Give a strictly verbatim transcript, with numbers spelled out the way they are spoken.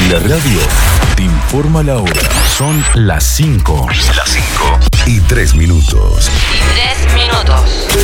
La radio te informa la hora. Son las cinco. Las cinco. Y tres minutos. Y tres minutos.